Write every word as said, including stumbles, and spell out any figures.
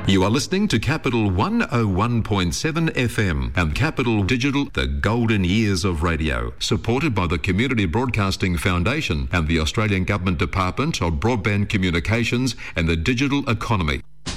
You are listening to Capital one oh one point seven F M and Capital Digital, the golden years of radio, supported by the Community Broadcasting Foundation and the Australian Government Department of Broadband Communications and the Digital Economy.